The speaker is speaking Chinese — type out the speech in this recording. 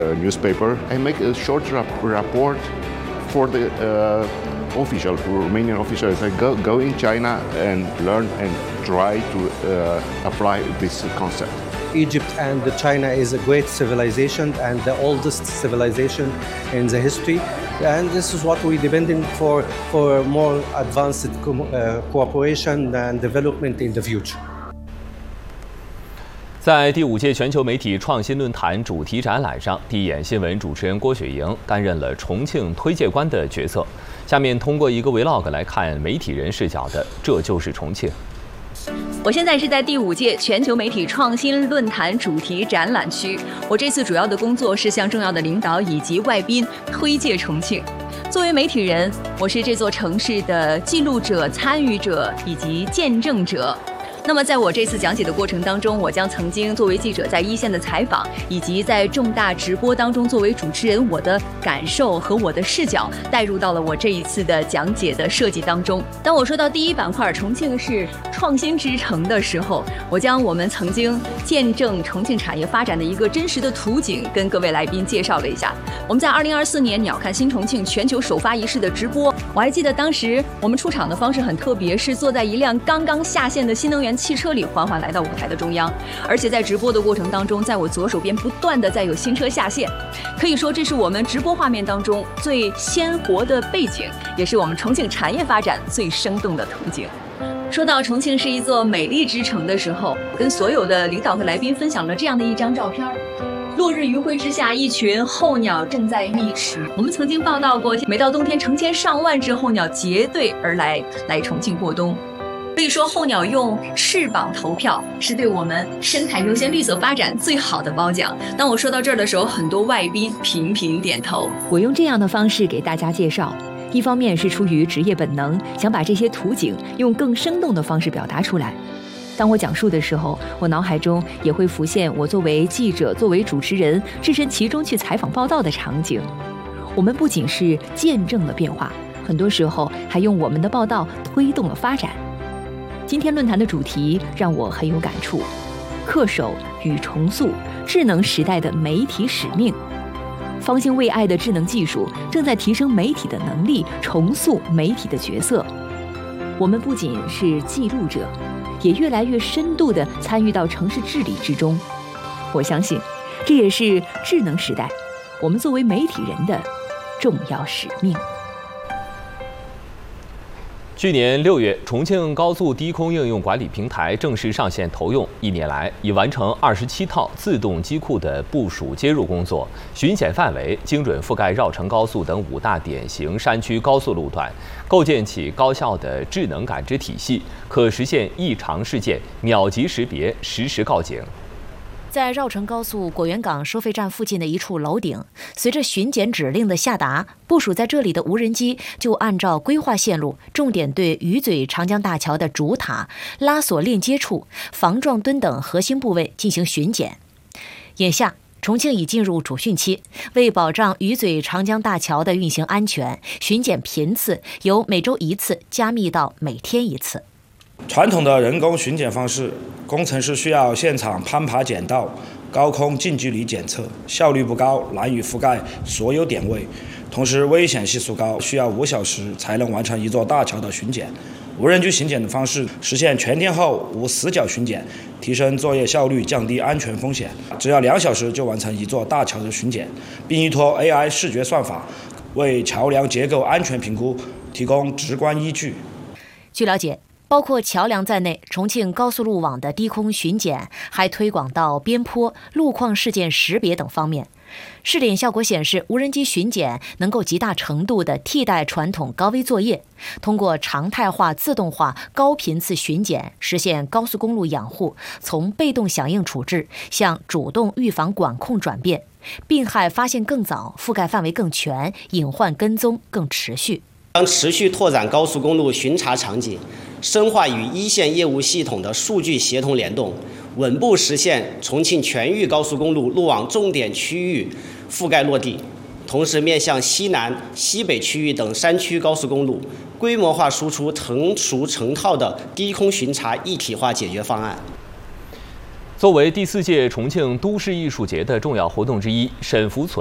newspaper. I make a short report for the official, Romanian officials. I go in China and learn and try to apply this concept. Egypt and China is a great civilization and the oldest civilization in the history. And this is what we depending for more advanced cooperation and development in the future. 在第5届全球媒体创新论坛主题展览上，第一眼新闻主持人郭雪莹担任了重庆推介官的角色。下面通过一个 vlog 来看媒体人视角的《这就是重庆》。 我现在是在第5届全球媒体创新论坛主题展览区。我这次主要的工作是向重要的领导以及外宾推介重庆。作为媒体人，我是这座城市的记录者、参与者以及见证者。那么在我这次讲解的过程当中，我将曾经作为记者在一线的采访，以及在重大直播当中作为主持人，我的感受和我的视角带入到了我这一次的讲解的设计当中。当我说到第1板块重庆是创新之城的时候，我将我们曾经见证重庆产业发展的一个真实的图景跟各位来宾介绍了一下。我们在2024年鸟瞰新重庆全球首发仪式的直播，我还记得当时我们出场的方式很特别，是坐在一辆刚刚下线的新能源汽车里缓缓来到舞台的中央，而且在直播的过程当中，在我左手边不断的在有新车下线，可以说这是我们直播画面当中最鲜活的背景，也是我们重庆产业发展最生动的图景。说到重庆是一座美丽之城的时候，跟所有的领导和来宾分享了这样的一张照片。落日余晖之下，一群候鸟正在觅食。我们曾经报道过，每到冬天，成千上万只候鸟结队而来重庆过冬。可以说，候鸟用翅膀投票是对我们生态优先、绿色发展最好的褒奖。当我说到这儿的时候，很多外宾频频点头。 我用这样的方式给大家介绍，一方面是出于职业本能，想把这些图景用更生动的方式表达出来。当我讲述的时候，我脑海中也会浮现我作为记者、作为主持人置身其中去采访报道的场景。我们不仅是见证了变化，很多时候还用我们的报道推动了发展。今天论坛的主题让我很有感触，恪守与重塑智能时代的媒体使命。方兴未艾的智能技术正在提升媒体的能力，重塑媒体的角色。我们不仅是记录者，也越来越深度地参与到城市治理之中。我相信，这也是智能时代我们作为媒体人的重要使命。 去年6月，重庆高速低空应用管理平台正式上线投用，1年来已完成27套自动机库的部署接入工作，巡检范围精准覆盖绕城高速等5大典型山区高速路段，构建起高效的智能感知体系，可实现异常事件秒级识别、实时告警。 在绕城高速果园港收费站附近的一处楼顶，随着巡检指令的下达，部署在这里的无人机就按照规划线路，重点对鱼嘴长江大桥的主塔、拉锁链接处、防撞墩等核心部位进行巡检。眼下，重庆已进入主汛期，为保障鱼嘴长江大桥的运行安全，巡检频次由每周1次加密到每天1次。 传统的人工巡检方式，工程师需要现场攀爬检道、高空近距离检测，效率不高，难以覆盖所有点位，同时危险系数高，需要5小时才能完成一座大桥的巡检。无人机巡检的方式实现全天候无死角巡检，提升作业效率，降低安全风险。只要2小时就完成一座大桥的巡检，并依托 AI 视觉算法为桥梁结构安全评估提供直观依据。 据了解，包括桥梁在内，重庆高速路网的低空巡检还推广到边坡、路况事件识别等方面。试点效果显示，无人机巡检能够极大程度地替代传统高危作业，通过常态化、自动化、高频次巡检，实现高速公路养护从被动响应处置向主动预防管控转变，病害发现更早，覆盖范围更全，隐患跟踪更持续。 将持续拓展高速公路巡查场景，深化与一线业务系统的数据协同联动，稳步实现重庆全域高速公路路网重点区域覆盖落地。同时，面向西南、西北区域等山区高速公路，规模化输出成熟成套的低空巡查一体化解决方案。 作为第4届重庆都市艺术节的重要活动之一，沈福存